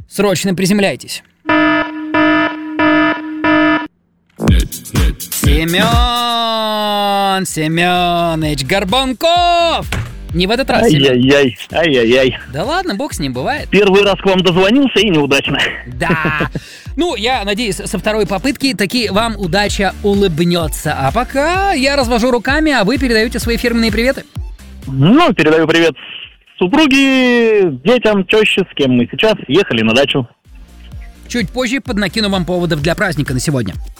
Срочно приземляйтесь. Семен Семенович Горбунков! Не в этот раз, Семен. Ай-яй-яй. Да ладно, бог с ним, бывает. Первый раз к вам дозвонился и неудачно. Да. Ну, я надеюсь, со второй попытки таки вам удача улыбнется. А пока я развожу руками, а вы передаете свои фирменные приветы. Ну, передаю привет супруге, детям, теще, с кем мы сейчас ехали на дачу. Чуть позже поднакину вам поводов для праздника на сегодня.